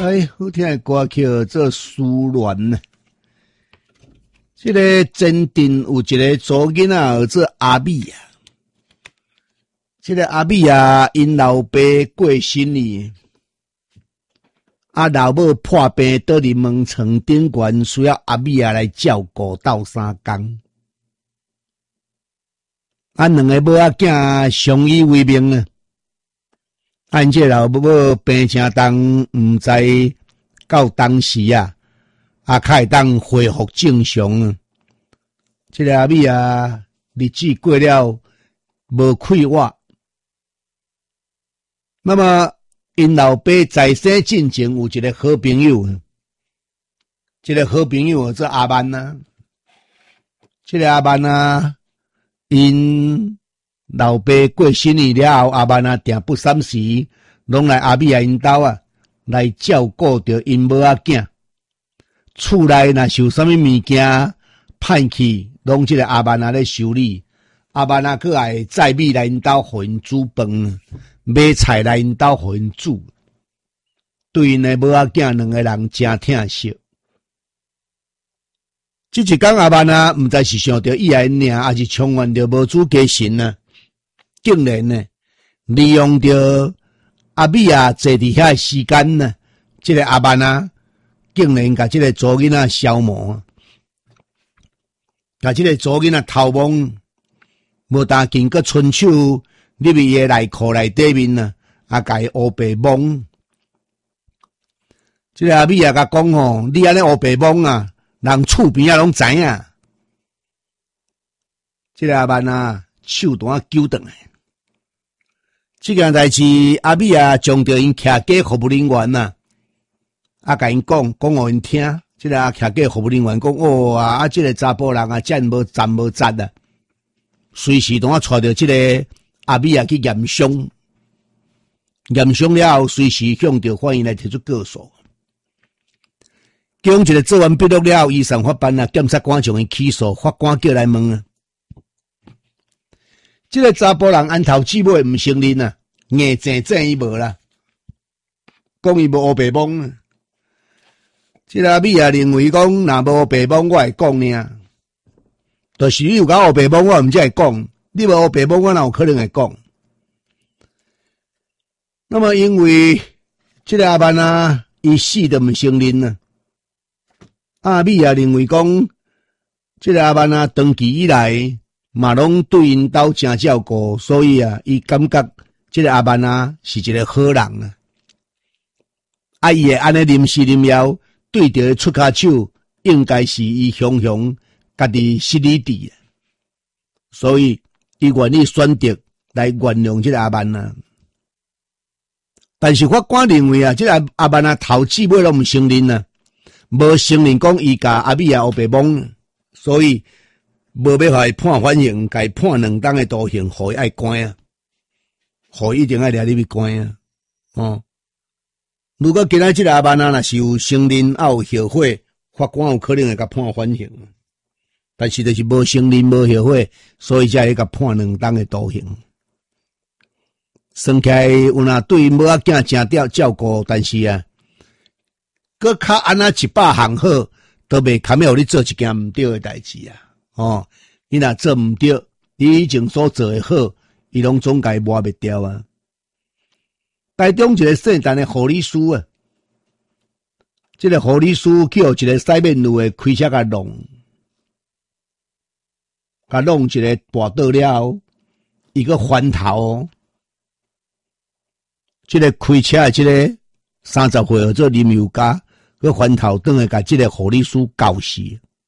哎，好听的歌曲做思恋呢。这个真定有一个祖囡仔做阿美啊，这个阿美啊，因老爸过身哩，啊老母破病倒伫门床顶悬，需要阿美啊来照顾斗3工。啊，两个母仔囝相依为命啊。按这老母病正重，毋知到当时啊，较会当恢复正常啊。这个阿美啊，日子过了无快活。那么因老爸在生进前有一个好朋友，这个好朋友做阿曼啊。这个阿曼啊，因老爸过身去了后，阿曼啊定不三时，拢来阿美啊因兜啊来照顾着因母仔囝。厝内若是有啥物物件歹去，拢即个阿曼啊咧修理。阿曼啊佫爱载米来因兜互因煮饭，买菜来因兜互因煮。对因的母仔囝两个人真疼惜。即一天阿曼啊，毋知是想着伊爱因尔，还是充满着无主家神啊。竟然呢，利用着阿美啊坐伫遐时间呢，这个阿曼啊，竟然甲这个祖囡仔消磨，甲这个祖囡仔偷摸，无当经过伸手入伊的内裤内底面啊，啊，甲伊乌白摸。这个阿美啊，甲讲吼，你安尼乌白摸啊，人厝边啊拢知影。这个阿曼啊，手段揪转来。这件代志，阿美啊，将着因徛家服务人员啊，甲因讲互因听。这个徛家服务人员讲，哦啊，这个查甫人啊，真无站无扎啊，随时都带着这个阿美啊去验伤，验伤了后，随时向着法院来提出告诉。其中一个做完笔录了后，依上法办啊，检察官将伊起诉，法官叫来问啊。这个查甫人安头姊妹毋承认啊，硬整伊无啦，讲伊无乌白摸啊。这个阿美啊认为讲，若无乌白摸我会讲呢，就是你有甲乌白摸我毋才会讲，你无乌白摸我哪有可能会讲？那么因为这个阿曼啊，伊死都毋承认啊。阿美啊认为讲，这个阿曼啊长期以来嘛拢对因兜真照顾，所以啊，伊感觉这个阿曼啊是一个好人啊。啊，伊会安尼临时临要对着出骹手，应该是伊雄雄家己失理智，所以伊愿意选择来原谅这个阿曼啊。但是法官认为啊，这个阿曼啊头姊妹拢毋承认啊。无承认讲伊甲阿美啊乌白摸，所以无要互伊判缓刑，甲伊判2档的徒刑，互伊爱关啊，互伊一定爱掠入去关啊。哦，如果今仔这个阿曼啊若是有承认啊有后悔，法官有可能会甲判缓刑，但是就是无承认无后悔，所以才会甲判2档的徒刑。算起来有若对母仔囝真照顾，但是啊。搁较安那100项好，都袂堪要你做一件毋对的代志啊！哦，你若做毋对，你以前所做的好，伊拢总该抹袂掉啊！台中一个姓陈的护理师啊，这个护理师去互一个洗面乳的开车甲弄一个跋倒了后，伊个翻头，这个开车的这个30岁做林宥嘉。佮翻头转来，甲这个护理师搞死。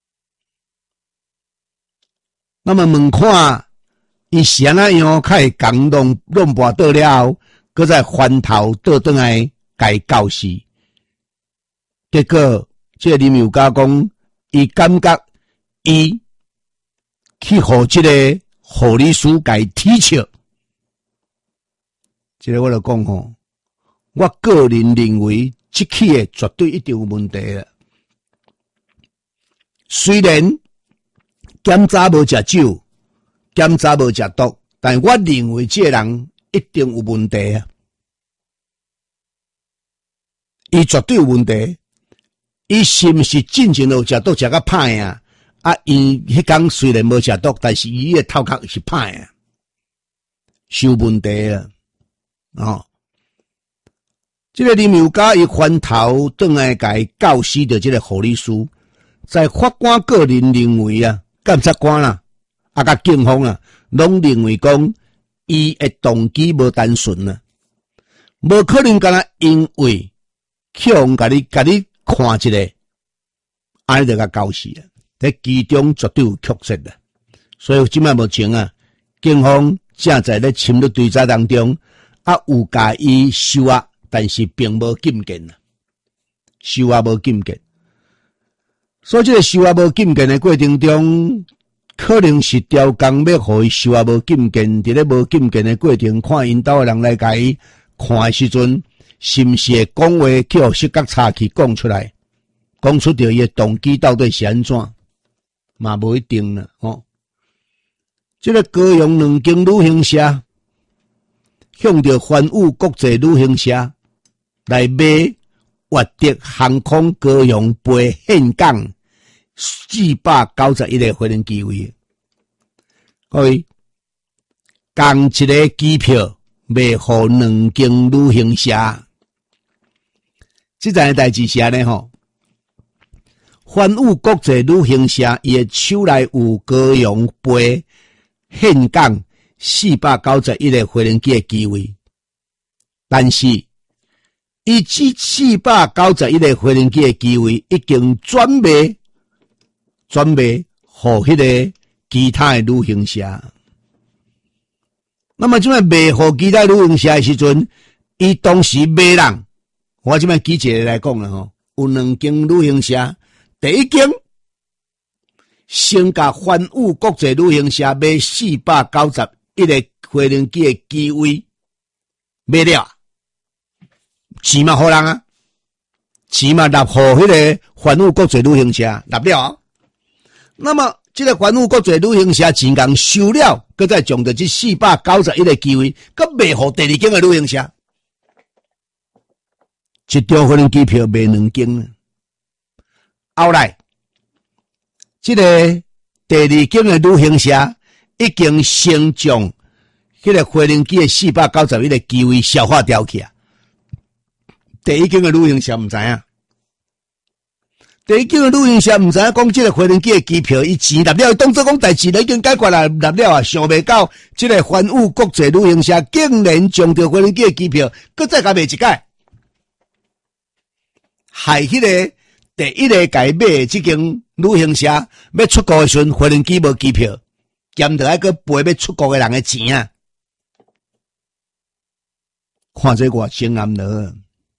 那么问看，伊是安怎样，较会讲弄跋倒了后，佮再翻头倒转来，甲伊搞死。结果，这个林宥嘉讲，伊感觉伊去互这个护理师甲伊踢笑。这个我就讲吼，我个人认为。这起的绝对一定有问题了。虽然检查无食酒，检查无食毒，但我认为这个人一定有问题啊！ 伊绝对有问题。伊是毋是真正有食毒食较歹啊？啊，伊迄天虽然无食毒，但是伊的头壳是歹啊，是有问题啊！哦，这个林宥嘉伊翻头转来甲伊教示着这个护理师，在法官个人认为啊，检察官啦，啊甲警方啊，拢认为讲伊的动机无单纯啊，无可能干那因为强甲你看一个，安尼就甲搞死啊！在其中绝对有曲折的，所以即摆目前啊，警方正在咧深入追查当中，啊有甲伊收押，但是并无禁见啊，收押无禁见，所以这个收押无禁见的过程中，可能是刁工要互伊收押无禁见，伫咧无禁见的过程，看因兜的人来甲伊看的时阵，是毋是会讲话叫失觉查去讲出来，讲出着伊的动机到底是安怎？嘛无一定啦，哦。这个高雄两间旅行社向着环宇国际旅行社来买越德航空高雄飞岘港491个飞行机位，各位，同一个机票卖互两间旅行社，这件代志是安尼吼。环宇国际旅行社伊的手内有高雄飞岘港491个飞行机的机位，但是伊这491个飞行机的机位已经转卖互迄个其他的旅行社。那么即摆卖互其他旅行社的时阵，伊当时买人，我即摆举一个来讲啦吼，有两间旅行社。第一间先甲环宇国际旅行社买491个飞行机的机位买了，钱嘛互人啊，钱嘛纳互迄个环宇国际旅行社纳了啊。那么这个环宇国际旅行社钱共收了，佮再将着这491个机位，佮卖互第二间的旅行社，一张飞行机票卖2间。后来，这个第二间的旅行社已经先将迄个飞行机的491个机位消化掉去啊。第一间的旅行社唔知影，第一间的旅行社唔知影讲这个飞行机的机票伊钱纳了，当作讲代志已经解决啦，纳了啊，想袂到这个环宇国际旅行社竟然将着飞行机的机票，搁再甲卖一解，害迄个。第一个甲伊买的这间旅行社要出国的时阵，飞行机无机票，兼着还个赔要出国的人的钱啊！看这偌心安了。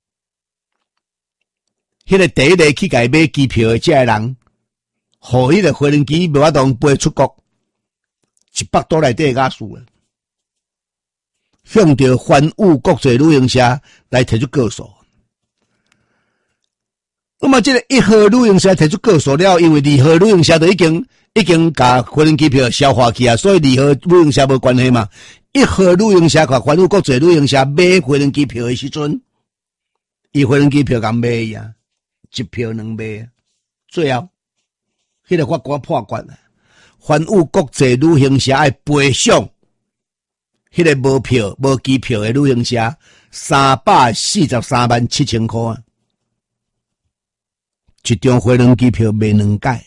迄个第一个去甲伊买机票的这个人，互迄个飞行机无法度飞出国，$100多内底的假数啊！向着环宇国际旅行社来提出告诉。那么这个1号旅行社提出告诉了，因为2号旅行社就已经甲飞行机票消化去啊，所以2号旅行社无关系嘛。1号旅行社甲环宇国际旅行社买飞行机票的时阵，伊飞行机票共买啊，一票2买啊。最后，迄个法官判决啊，环宇国际旅行社要赔偿迄个无票无机票的旅行社343万7千块啊。一张飞行机票卖2解，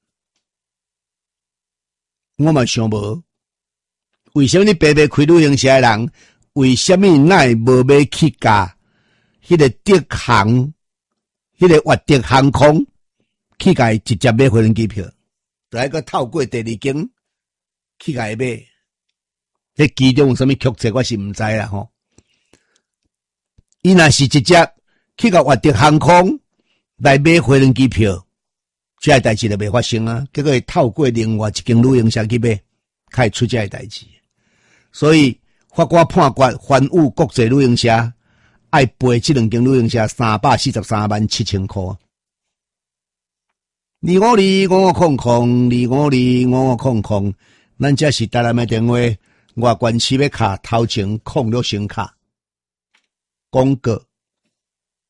我嘛想无，为什么你白白开旅行社的人，为什么奈无要去甲迄个德航、迄个越德航空去甲伊直接买飞行机票，就还个透过第二间去甲伊买，迄其中有啥物曲折，我是毋知啦吼。伊若是直接去甲越德航空来买飞行机票，这个代志就袂发生啊！结果会透过另外一间旅行社去买，才会出这个代志。所以法官判决环宇国际旅行社要赔这两间旅行社343万7千块。2525500，2525500，咱这是台南的电话，外关市要卡头前06声卡广告。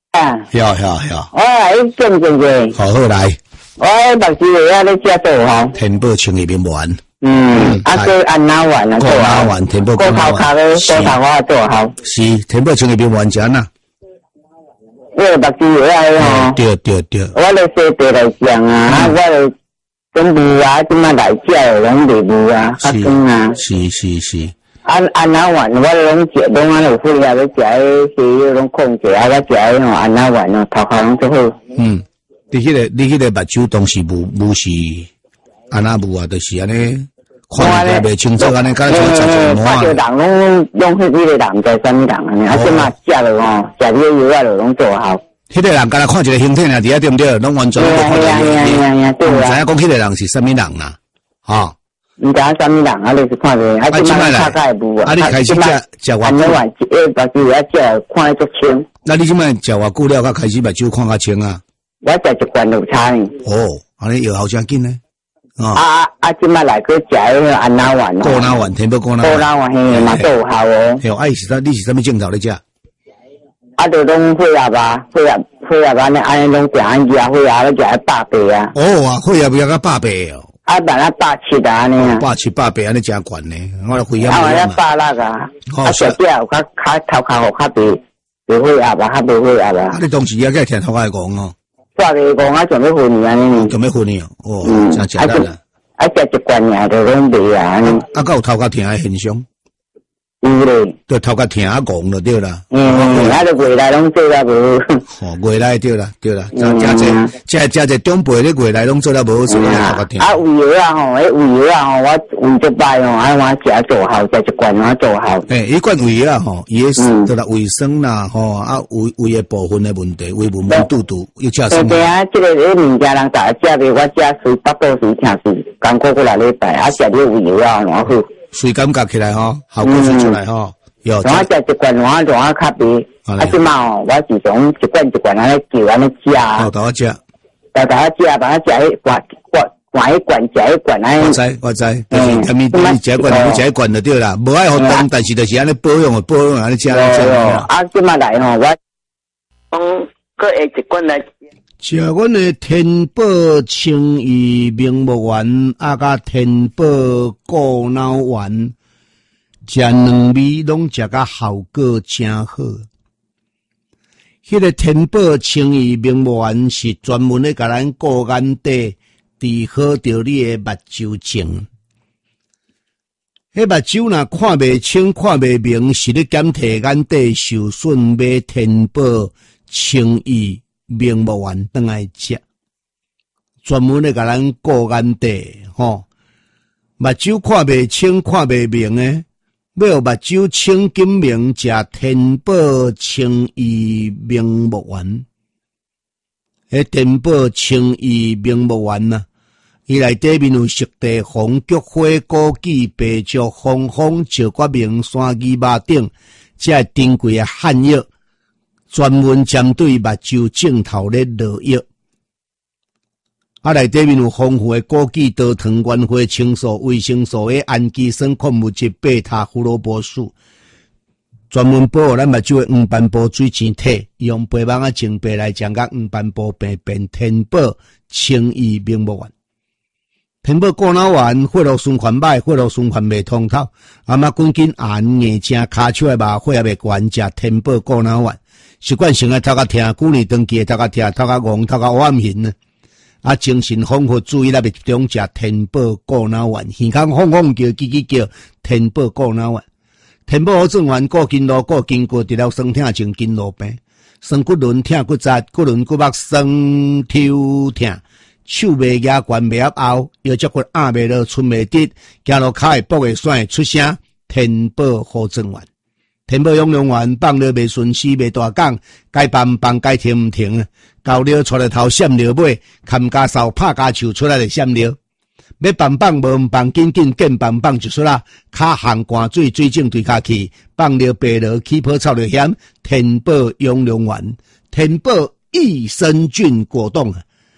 啊， 晓， 我来种种个， 好来， 我目睭咧咧食做吼， 天宝清气面丸， 个安那丸啊， 过那丸，天宝过那丸， 高头我做好， 是天宝清气面丸食呐， 我目睭咧吼， 对， 我咧洗地来讲啊，我咧准备啊，即马来食拢袂无啊，较酸啊， 是。 安那丸我拢食，拢安有副啊，咧食迄西药拢控制啊，我食迄种安那丸哦，头壳拢做好。 你迄个目睭当时无是安那无啊，就是安尼看起来袂清楚，安尼敢像看到人拢迄个人毋知啥物人安尼，啊，即马食了吼，食啲药啊，就拢做好。迄个人敢若看一个形体尔，伫遐对毋对？拢完全无看到呀，对啊。 唔知影讲迄个人是啥物人啦，吼。 唔知啥物人啊，你是看着，啊，即摆大概无啊。 啊，你开始食偌久？ 目睭啊，食看得足清。 那你即摆食偌久了，才开始目睭看较清啊？ 我食一罐就差呢。 安尼药效真紧呢。 即摆来去食迄个安那丸。 过那丸，天宝过那丸。 过那丸嘿嘛做效哦。 嘿，是啥？你是啥物镜头咧食？ 就拢血压吧，血压安尼拢食安药，血压咧食100倍啊。 血压不要到100倍哦。 本来170啊，安尼啊 ，170、100安尼真悬呢，我来回我160啊，小只有较头壳好较袂血压吧，较袂血压吧。 你当时也计听头壳讲哦， 煞个讲准备昏去安尼。 准备昏去哦，真简单啦。 食一罐尔就拢袂啊安尼。 敢有头壳疼的现象？ 有咧， 就头壳疼啊戆就对啦。 就未来拢做了无。 未来对啦。真这长辈咧未来拢做了无好势，头壳疼。 胃药啊吼，胃药啊吼，我胃足歹吼，我食做好，食一罐我做好。 一罐胃药吼，伊个对啦，胃酸啦吼，胃的部分的问题，胃部门肚肚又食什么？ 对啊，这个物件人大家食袂，我食水北部水听是刚过来礼拜，食啲胃药啊，偌好。 水感觉起来吼，效果出来吼。我食一罐我较别，即嘛吼，我是从一罐安尼叫安尼食。 大家食， 大家食迄罐一罐食一罐安尼。 我知，就是他们食一罐，食一罐就对啦，无爱活动，但是就是安尼保养安尼食。 即嘛来吼，我搁下一罐来。 食阮的天宝清怡明目丸，甲天宝过脑丸，食两味拢食甲效果真好。迄个天宝清怡明目丸是专门咧甲咱顾眼底，治好着你的目睭症。迄目睭若看袂清、看袂明，是咧减退眼底受损，买天宝清怡明目丸当来食，专门咧甲咱顾眼底吼。目睭看袂清、看袂明诶，要目睭清金明，食天宝清怡明目丸。迄天宝清怡明目丸啊，伊内底面有熟地、红菊花、枸杞、白术、红枫、石决明、山鸡肉等，这珍贵诶汉药。专门针对目睭镜头咧落药，内底面有丰富的枸杞、多糖、原花青素、维生素 A、氨基酸、矿物质、贝塔胡萝卜素，专门保护咱目睭的黄斑部水晶体，用白网啊净白来将甲黄斑部变天宝清怡明目丸。天宝过脑丸，血路循环歹，血路循环袂通透，阿妈滚紧眼眼睛、骹手的麻血也袂关，食天宝过脑丸。习惯性的头壳疼，久年长期的头壳疼，头壳戆，头壳黑暗形呢。精神恍惚，注意力袂集中，食天宝过脑丸，耳孔轰轰叫，叽叽叫，天宝过脑丸。天宝好转丸，过筋络，过筋骨，治疗酸痛症、筋络病，酸骨轮痛、骨折、骨轮骨膜酸抽痛，手袂压关袂压凹，腰脊骨压袂落，寸袂直，行路骹会跛会甩，出声。天宝好转丸。天宝养龙丸放了袂顺时袂大讲，该放该停唔停，高了出来头闪了尾，砍家扫拍家树出来就闪了。要放无放紧见放就出啦，骹行寒水水肿对骹去，放了白了起泡臭了险。天宝养龙丸，天宝益生菌果冻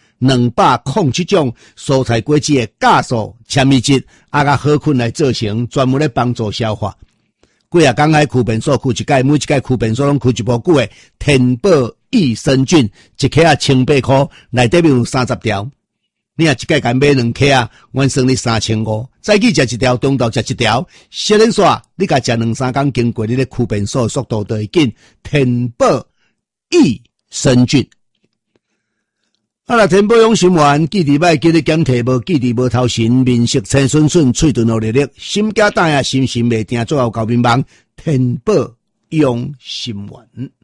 207种蔬菜果子的酵素、纤维质，甲好菌来做成，专门咧帮助消化。 几啊工爱驱便所，驱一届，每一届驱便所拢驱一部久的天宝益生菌，一克啊1800块，内底面有30条。你啊一届敢买2克啊，阮算你3500。早起食一条，中昼食一条，小人煞你甲食2-3工，经过你咧驱便所速度就会紧。天宝益生菌。啊啦，天宝养心丸，记伫摆，记咧检体无，记伫无头神，面色青顺顺，喙唇黑绿绿，心惊胆啊，心神袂定，最后交面忙。天宝养心丸。